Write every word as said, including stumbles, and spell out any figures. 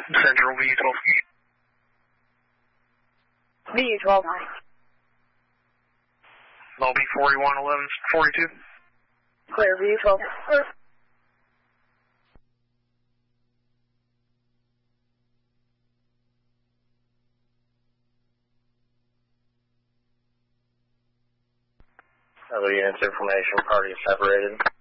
Central V twelve. V twelve. Lobby forty-one eleven forty-two. Clear V twelve. Other units information, party separated.